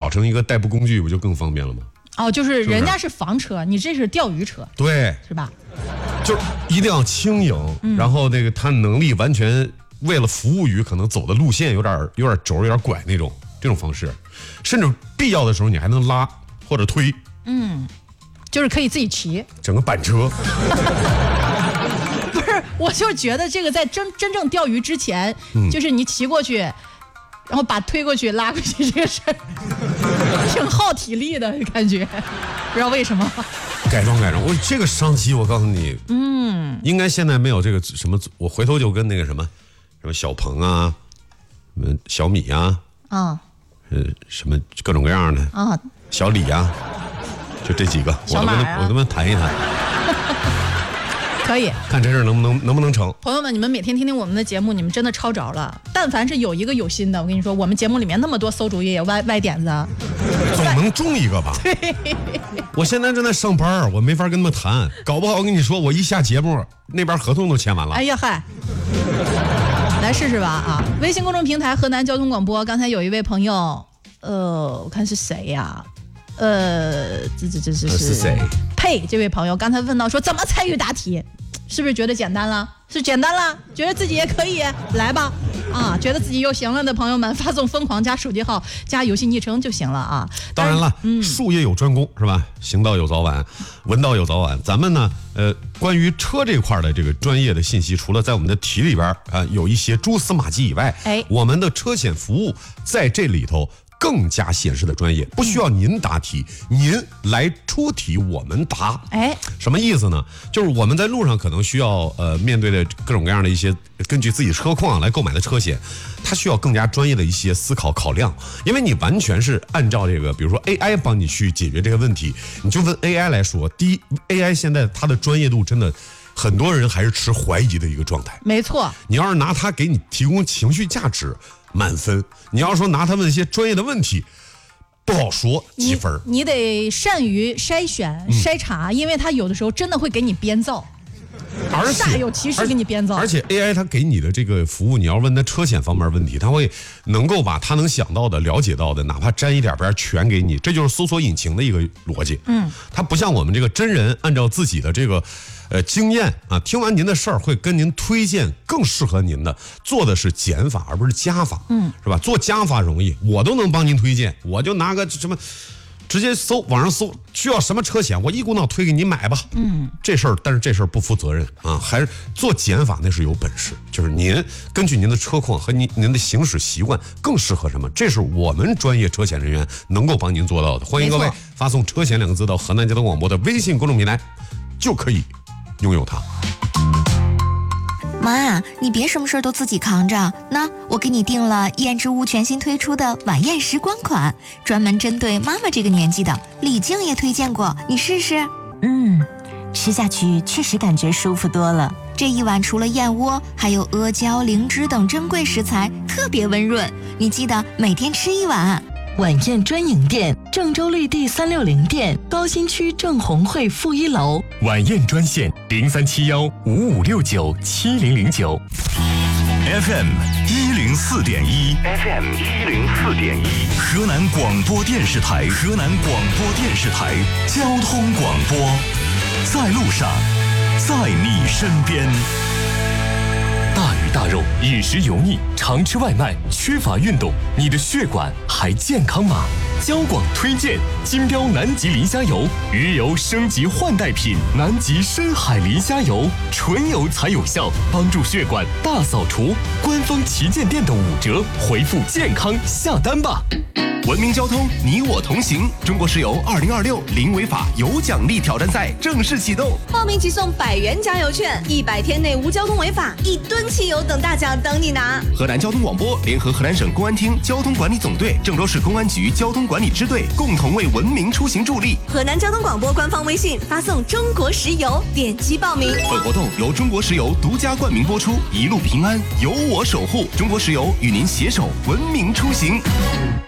成一个代步工具，不就更方便了吗？ 哦，就是人家是房车，你这是钓鱼车， 对， 是吧？ 就是一定要轻盈，然后那个它能力完全为了服务于可能走的路线有点轴有点拐那种这种方式，甚至必要的时候你还能拉或者推， 就是可以自己骑， 整个板车。 不是，我就觉得这个在真正钓鱼之前，就是你骑过去，然后把推过去拉过去这个事儿，挺耗体力的感觉，不知道为什么。 改装，我这个商机我告诉你，应该现在没有这个什么，我回头就跟那个什么小鹏啊，小米啊，什么各种各样的啊，小李啊，就这几个，我跟他们谈一谈。 可以看这事能不能成。 朋友们，你们每天听听我们的节目，你们真的抄着了。但凡是有一个有心的，我跟你说，我们节目里面那么多馊主意也歪点子， 总能中一个吧？对。我现在正在上班，我没法跟他们谈，搞不好我跟你说，我一下节目那边合同都签完了。 哎呀嗨，来试试吧啊！微信公众平台河南交通广播，刚才有一位朋友，我看是谁呀？这是谁？ 呸！这位朋友刚才问到说怎么参与答题，是不是觉得简单了？是简单了，觉得自己也可以来吧啊！觉得自己又行了的朋友们，发送疯狂加手机号加游戏昵称就行了啊！ 当然了，术业有专攻是吧？行道有早晚，闻道有早晚。咱们呢，关于车这块的这个专业的信息，除了在我们的题里边有一些蛛丝马迹以外，我们的车险服务在这里头更加显示的专业，不需要您答题，您来出题，我们答。什么意思呢？就是我们在路上可能需要面对的各种各样的一些根据自己车况来购买的车险，它需要更加专业的一些思考考量，因为你完全是按照这个，比如说 AI 帮你去解决这个问题，你就问 AI 来说，第一 AI 现在它的专业度真的。很多人还是持怀疑的一个状态。 没错， 你要是拿它给你提供情绪价值，满分；你要说拿它问一些专业的问题，不好说几分。 你得善于筛选、筛查，因为它有的时候真的会给你编造。 而且煞有其事给你编造， 而且 AI 它给你的这个服务，你要问它车险方面问题，它会能够把它能想到的、了解到的，哪怕沾一点边全给你，这就是搜索引擎的一个逻辑。它不像我们这个真人按照自己的这个经验啊，听完您的事儿会跟您推荐更适合您的，做的是减法而不是加法，是吧？做加法容易，我都能帮您推荐，我就拿个什么。直接网上搜需要什么车险，我一股脑推给你买吧。这事儿，但是这事儿不负责任啊，还是做减法那是有本事，就是您根据您的车况和您的行驶习惯更适合什么，这是我们专业车险人员能够帮您做到的。欢迎各位发送车险2个字到河南交通广播的微信公众平台，就可以拥有它。 妈，你别什么事都自己扛着。那我给你订了燕之屋全新推出的晚宴时光款，专门针对妈妈这个年纪的，李静也推荐过，你试试。 吃下去确实感觉舒服多了。 这一碗除了燕窝，还有阿胶、灵芝等珍贵食材，特别温润。你记得每天吃1碗。 晚宴专营店，郑州绿地360店，高新区郑红汇负1楼。 晚宴专线037155697009。FM 104.1 FM 104.1，河南广播电视台，河南广播电视台交通广播，在路上，在你身边。大鱼大肉，饮食油腻，常吃外卖，缺乏运动，你的血管还健康吗？交广推荐金标南极磷虾油，鱼油升级换代品，南极深海磷虾油，纯油才有效，帮助血管大扫除。官方旗舰店的5折，回复健康下单吧。文明交通，你我同行。中国石油2026零违法有奖励挑战赛正式启动， 报名即送100元加油券，100天内无交通违法，1吨汽油等大奖等你拿。 河南交通广播联合河南省公安厅交通管理总队、郑州市公安局交通管理支队共同为文明出行助力。 河南交通广播官方微信发送中国石油，点击报名。 本活动由中国石油独家冠名播出，一路平安，有我守护。中国石油与您携手文明出行。